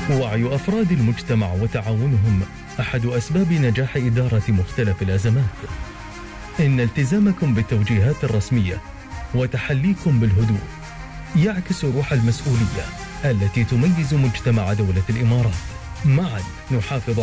وعي أفراد المجتمع وتعاونهم أحد أسباب نجاح إدارة مختلف الأزمات. إن التزامكم بالتوجيهات الرسمية وتحليكم بالهدوء يعكس روح المسؤولية التي تميز مجتمع دولة الإمارات. معا نحافظ